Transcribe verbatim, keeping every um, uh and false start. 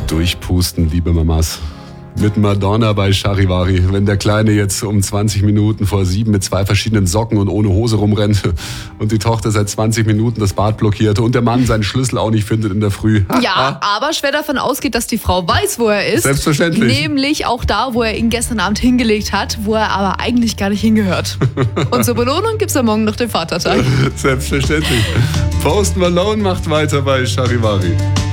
Durchpusten, liebe Mamas. Mit Madonna bei Charivari. Wenn der Kleine jetzt um zwanzig Minuten vor sieben mit zwei verschiedenen Socken und ohne Hose rumrennt und die Tochter seit zwanzig Minuten das Bad blockiert und der Mann seinen Schlüssel auch nicht findet in der Früh. Ja, aber schwer davon ausgeht, dass die Frau weiß, wo er ist. Selbstverständlich. Nämlich auch da, wo er ihn gestern Abend hingelegt hat, wo er aber eigentlich gar nicht hingehört. Und zur Belohnung gibt's ja morgen noch den Vatertag. Selbstverständlich. Post Malone macht weiter bei Charivari.